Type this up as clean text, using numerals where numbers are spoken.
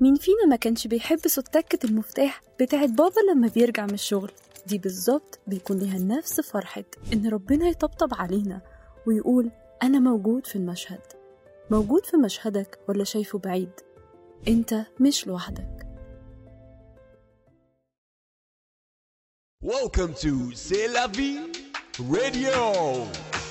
مين فينا ما كانش بيحب صوت تكة المفتاح بتاعت بابا لما بيرجع من الشغل؟ دي بالظبط بيكون ليها نفس فرحة إن ربنا يطبطب علينا ويقول أنا موجود في المشهد. موجود في مشهدك ولا شايفه بعيد؟ أنت مش لوحدك. Welcome to C'est la vie radio.